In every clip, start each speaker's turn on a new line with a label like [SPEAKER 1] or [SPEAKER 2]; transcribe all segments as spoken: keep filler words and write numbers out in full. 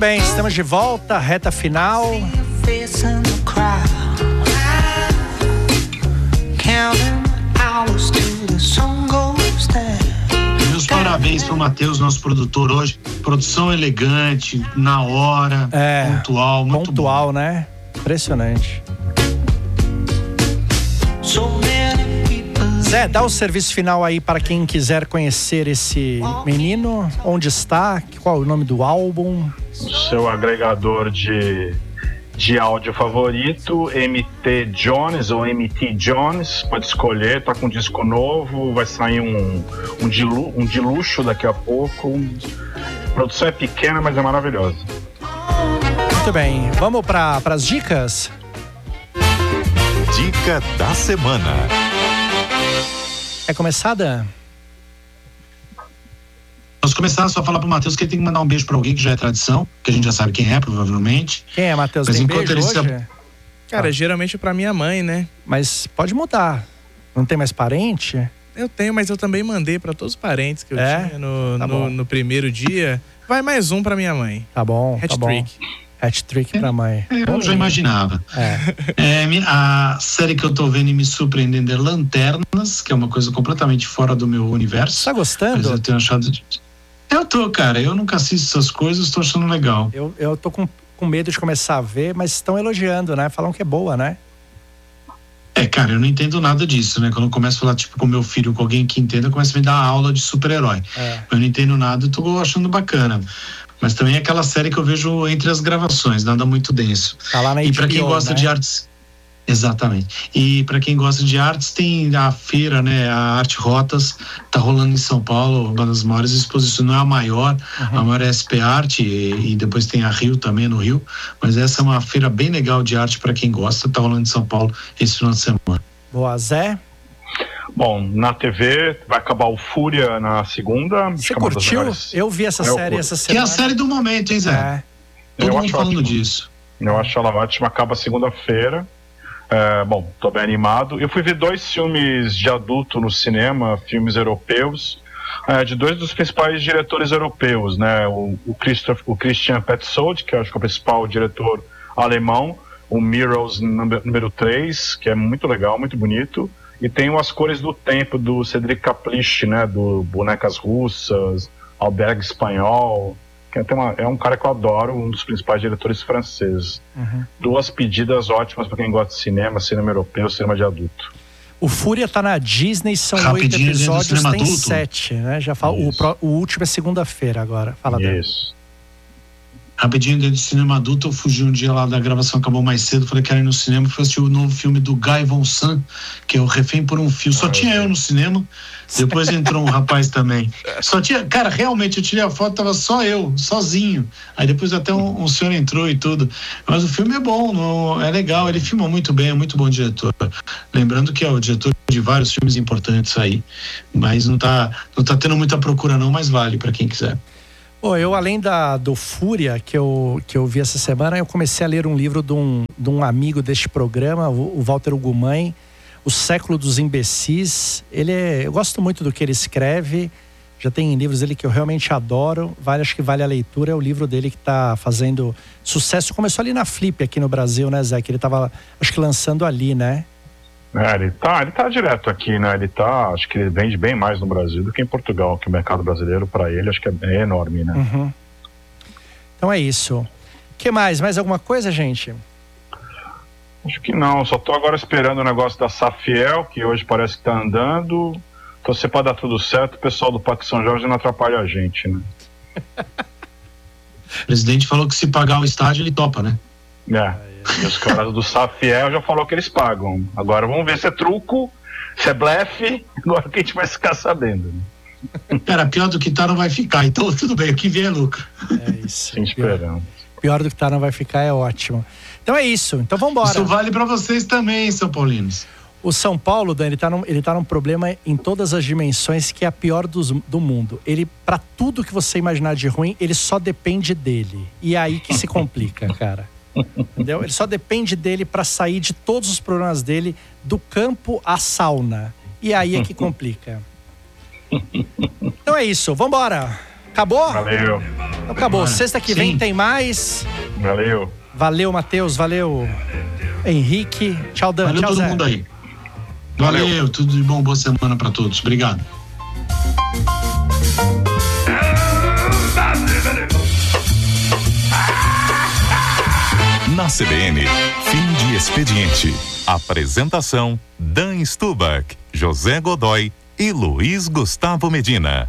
[SPEAKER 1] bem, estamos de volta, reta final.
[SPEAKER 2] Meus parabéns pro Matheus, nosso produtor hoje. Produção elegante, na hora,
[SPEAKER 1] é,
[SPEAKER 2] pontual, muito
[SPEAKER 1] pontual,
[SPEAKER 2] bom.
[SPEAKER 1] né? Impressionante. Zé, dá o serviço final aí para quem quiser conhecer esse menino. Onde está? Qual é o nome do álbum?
[SPEAKER 3] Seu agregador de, de áudio favorito, M T Jones ou M T Jones, pode escolher, tá com um disco novo, vai sair um, um, de, um de luxo daqui a pouco. A produção é pequena, mas é maravilhosa.
[SPEAKER 1] Muito bem, vamos para as dicas?
[SPEAKER 4] Dica da semana.
[SPEAKER 1] É começada?
[SPEAKER 2] Posso começar só falar pro Matheus que ele tem que mandar um beijo pra alguém que já é tradição, que a gente já sabe quem é, provavelmente.
[SPEAKER 1] Quem é, Matheus?
[SPEAKER 2] Mas
[SPEAKER 1] Tem
[SPEAKER 2] enquanto
[SPEAKER 1] beijo
[SPEAKER 2] ele
[SPEAKER 1] hoje?
[SPEAKER 2] se...
[SPEAKER 5] Cara,
[SPEAKER 1] Ah.
[SPEAKER 5] geralmente é pra minha mãe, né?
[SPEAKER 1] Mas pode mudar. Não tem mais parente?
[SPEAKER 5] Eu tenho, mas eu também mandei pra todos os parentes que eu
[SPEAKER 1] É?
[SPEAKER 5] tinha no,
[SPEAKER 1] Tá
[SPEAKER 5] no,
[SPEAKER 1] bom.
[SPEAKER 5] no primeiro dia. Vai mais um pra minha mãe.
[SPEAKER 1] Tá bom, tá bom.
[SPEAKER 5] Hat-trick.
[SPEAKER 1] Hat-trick pra mãe.
[SPEAKER 2] Eu já imaginava.
[SPEAKER 1] É.
[SPEAKER 2] É, a série que eu tô vendo e me surpreendendo é Lanternas, que é uma coisa completamente fora do meu universo.
[SPEAKER 1] Você tá gostando?
[SPEAKER 2] Mas eu tenho achado... Eu tô, cara. Eu nunca assisto essas coisas, tô achando legal.
[SPEAKER 1] Eu, eu tô com, com medo de começar a ver, mas estão elogiando, né? Falam que é boa, né?
[SPEAKER 2] É, cara, eu não entendo nada disso, né? Quando eu começo a falar, tipo, com meu filho, com alguém que entenda, começa a me dar aula de super-herói.
[SPEAKER 1] É.
[SPEAKER 2] Eu não entendo nada e tô achando bacana. Mas também é aquela série que eu vejo entre as gravações, nada muito denso.
[SPEAKER 1] Tá lá na
[SPEAKER 2] E pra
[SPEAKER 1] H B O,
[SPEAKER 2] quem gosta
[SPEAKER 1] né?
[SPEAKER 2] de artes... Exatamente. E para quem gosta de artes, tem a feira, né? A Arte Rotas, tá rolando em São Paulo, uma das maiores exposições, não é a maior,
[SPEAKER 1] Uhum.
[SPEAKER 2] a maior é a S P Arte e, e depois tem a Rio também, no Rio, mas essa é uma feira bem legal de arte para quem gosta, tá rolando em São Paulo esse final de semana.
[SPEAKER 1] Boa, Zé.
[SPEAKER 3] Bom, na T V vai acabar o Fúria na segunda.
[SPEAKER 1] Você curtiu? Eu vi essa
[SPEAKER 3] Eu
[SPEAKER 1] série
[SPEAKER 3] curto.
[SPEAKER 1] essa
[SPEAKER 2] Que é
[SPEAKER 1] semana.
[SPEAKER 2] a série do momento, hein, Zé?
[SPEAKER 1] É.
[SPEAKER 2] Todo
[SPEAKER 3] Eu
[SPEAKER 2] mundo
[SPEAKER 3] acho
[SPEAKER 2] falando
[SPEAKER 3] ótimo.
[SPEAKER 2] disso.
[SPEAKER 3] Eu acho ela ótima, acaba segunda-feira. É, bom, tô bem animado. Eu fui ver dois filmes de adulto no cinema, filmes europeus, é, de dois dos principais diretores europeus, né? O, o, Christoph, o Christian Petzold, que eu acho que é o principal diretor alemão, o Mirrors número três, que é muito legal, muito bonito, e tem o As Cores do Tempo, do Cédric Caplice, né? Do Bonecas Russas, Albergue Espanhol, que é, uma, é um cara que eu adoro, um dos principais diretores franceses.
[SPEAKER 1] Uhum.
[SPEAKER 3] Duas pedidas ótimas para quem gosta de cinema, cinema europeu, cinema de adulto.
[SPEAKER 1] O Fúria tá na Disney, são oito
[SPEAKER 2] Rapidinho, dentro do
[SPEAKER 1] episódios,
[SPEAKER 2] cinema
[SPEAKER 1] tem
[SPEAKER 2] adulto.
[SPEAKER 1] sete, né? Já fala, o,
[SPEAKER 3] Isso.
[SPEAKER 1] pro- o último é segunda-feira agora. Fala dela.
[SPEAKER 3] Isso.
[SPEAKER 2] Rapidinho, dentro do cinema adulto, eu fugi um dia lá da gravação, acabou mais cedo, falei que era ir no cinema, fui assistir o novo filme do Guy Von Sant, que é o Refém por um Fio. Só
[SPEAKER 3] Ah,
[SPEAKER 2] tinha
[SPEAKER 3] eu
[SPEAKER 2] eu no cinema, depois entrou um rapaz também. Só tinha, cara, realmente, eu tirei a foto, tava só eu, sozinho. Aí depois até um, um senhor entrou e tudo. Mas o filme é bom, não, é legal, ele filma muito bem, é muito bom diretor. Lembrando que é o diretor de vários filmes importantes aí, mas não tá, não tá tendo muita procura não, mas vale pra quem quiser.
[SPEAKER 1] Pô, eu além da, do Fúria, que eu, que eu vi essa semana, eu comecei a ler um livro de um, de um amigo deste programa, o, o Walter Ugumãe, O Século dos Imbecis. Ele é, eu gosto muito do que ele escreve, já tem livros dele que eu realmente adoro, vale, acho que vale a leitura, é o livro dele que está fazendo sucesso. Começou ali na Flip aqui no Brasil, né, Zé? Que ele estava, acho que lançando ali, né?
[SPEAKER 3] É, ele tá, ele tá direto aqui, né? Ele tá, acho que ele vende bem mais no Brasil do que em Portugal, que o mercado brasileiro para ele acho que é, é enorme, né?
[SPEAKER 1] Uhum. Então é isso. O que mais? Mais alguma coisa, gente?
[SPEAKER 3] Acho que não, só tô agora esperando o negócio da Safiel, que hoje parece que tá andando. Torcer pra dar tudo certo, o pessoal do Parque São Jorge não atrapalha a gente, né?
[SPEAKER 2] O presidente falou que se pagar o estádio, ele topa, né?
[SPEAKER 3] É. E os caras do Safiel já falou que eles pagam. Agora vamos ver se é truco, se é blefe, agora que a gente vai ficar sabendo. Né?
[SPEAKER 2] Cara, pior do que tá não vai ficar, então tudo bem, o que vier é lucro.
[SPEAKER 1] É isso.
[SPEAKER 3] Sim, esperando.
[SPEAKER 1] Pior do que tá não vai ficar é ótimo. Então é isso. Então vamos embora.
[SPEAKER 2] Isso vale pra vocês também, São Paulinos.
[SPEAKER 1] O São Paulo, Dan, ele tá, num, ele tá num problema em todas as dimensões que é a pior dos, do mundo. Ele, pra tudo que você imaginar de ruim, ele só depende dele. E é aí que se complica, cara. Entendeu? Ele só depende dele pra sair de todos os problemas dele, do campo à sauna. E aí é que complica. Então é isso, vambora! Acabou?
[SPEAKER 3] Valeu.
[SPEAKER 1] Então, acabou.
[SPEAKER 2] Bora.
[SPEAKER 1] Sexta que
[SPEAKER 2] Sim.
[SPEAKER 1] vem tem mais.
[SPEAKER 3] Valeu.
[SPEAKER 1] Valeu, Matheus. Valeu, Henrique. Tchau, Dan.
[SPEAKER 2] Valeu
[SPEAKER 1] Tchau,
[SPEAKER 2] todo
[SPEAKER 1] Zé.
[SPEAKER 2] mundo aí. Valeu,
[SPEAKER 3] Valeu.
[SPEAKER 2] tudo de bom, boa semana pra todos. Obrigado.
[SPEAKER 4] Na C B N, fim de expediente. Apresentação: Dan Stubach, José Godoy e Luiz Gustavo Medina.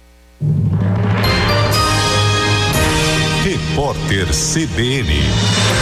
[SPEAKER 4] Repórter C B N.